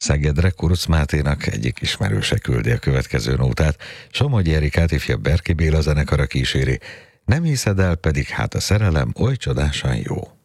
Szegedre Kuruc Máténak egyik ismerőse küldi a következő nótát, Somogyi Erikát ifjabb Berki Béla zenekara kíséri, nem hiszed el, pedig hát a szerelem oly csodásan jó.